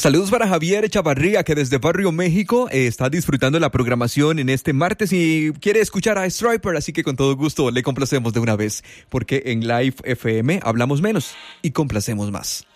Saludos para Javier Chavarría, que desde Barrio México está disfrutando la programación en este martes y quiere escuchar a Striper, así que con todo gusto le complacemos de una vez, porque en Live FM hablamos menos y complacemos más.